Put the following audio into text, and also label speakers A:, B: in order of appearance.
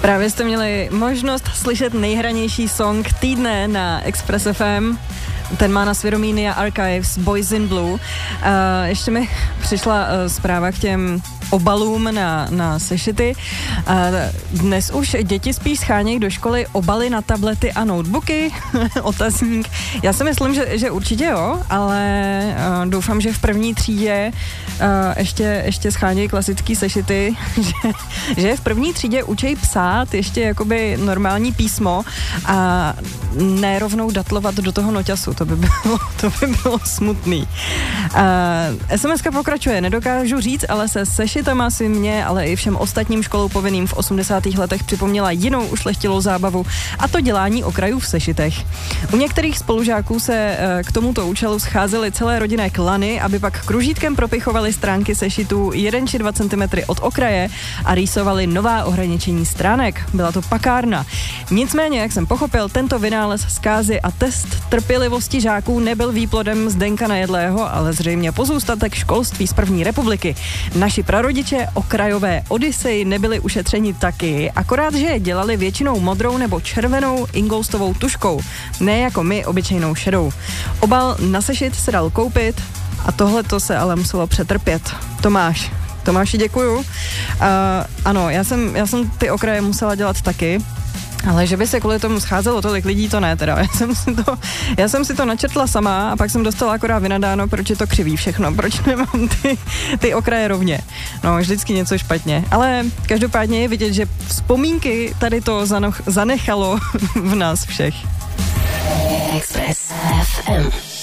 A: Právě jste měli možnost slyšet nejhranější song týdne na Express FM. Ten má na svědomí Nia Archives, Boys in Blue. Ještě mi přišla zpráva k těm obalům na sešity. Dnes už děti spíš schánějí do školy obaly na tablety a notebooky. Otazník. Já si myslím, že určitě jo, ale doufám, že v první třídě ještě schánějí klasický sešity, že v první třídě učí psát ještě jakoby normální písmo a ne rovnou datlovat do toho noťasu. To by bylo smutný. SMS-ka pokračuje. Nedokážu říct, ale se sešitama si mě, ale i všem ostatním školou povinným v 80. letech připomněla jinou ušlechtilou zábavu, a to dělání okrajů v sešitech. U některých spolužáků se k tomuto účelu scházely celé rodinné klany, aby pak kružítkem propichovali stránky sešitů 1 či 2 cm od okraje a rýsovali nová ohraničení stránek. Byla to pakárna. Nicméně, jak jsem pochopil, tento vynález zkázy a test trpělivosti žáků nebyl výplodem Zdenka Nejedlého, ale zřejmě pozůstatek školství z první republiky. Naši prarodiče okrajové odisej nebyli ušetřeni taky, akorát, že je dělali většinou modrou nebo červenou ingoustovou tuškou, ne jako my obyčejnou šedou. Obal na sešit se dal koupit a tohle to se ale muselo přetrpět. Tomáši, děkuju. Ano, já jsem ty okraje musela dělat taky. Ale že by se kvůli tomu scházelo tolik lidí, to ne teda. Já jsem si to načrtla sama a pak jsem dostala akorát vynadáno, proč je to křivý všechno, proč nemám ty okraje rovně. No, vždycky něco špatně. Ale každopádně je vidět, že vzpomínky tady to zanechalo v nás všech.
B: Express FM.